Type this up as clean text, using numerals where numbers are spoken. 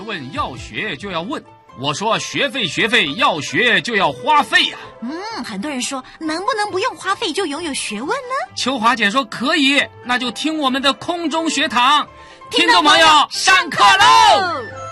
问要学就要问，我说学费要学就要花费呀。 很多人说能不能不用花费就拥有学问呢？ 秋华姐说可以，那就听我们的空中学堂。听众朋友，上课喽！